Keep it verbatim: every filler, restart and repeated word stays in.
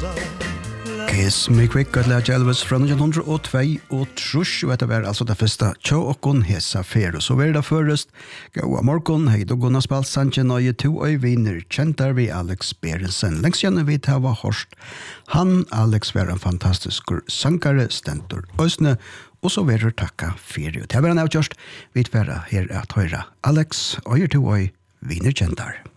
Kiss Me Quick at Lea Elvis fra nitton hundre og två og trus, og etter var altså det første tjå okkon hesa fer, og så var det først gaua morgon, hei du gunna spalt sannsjen og i to øy viner kjentar vi Alex Berensen. Lengst gjerne vi ta var horst. Han, Alex, var en fantastisk sankare, stentor øsne, og så var det takka fyrir. Det var en avgjørst, vi tverra her at høyra Alex og i to øy viner kjentar.